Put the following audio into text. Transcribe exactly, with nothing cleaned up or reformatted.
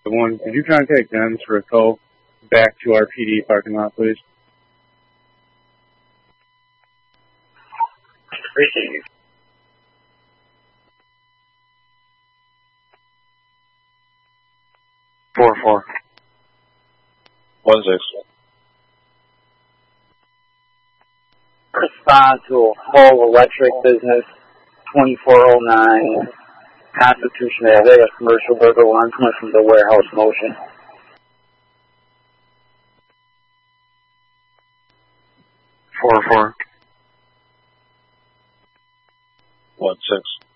one. Could you contact them for a tow back to our P D parking lot, please? Received. Four four. One six. Respond to a whole electric business, twenty-four oh nine Constitution Ave, a commercial burger one coming from the warehouse motion. Four four. One six.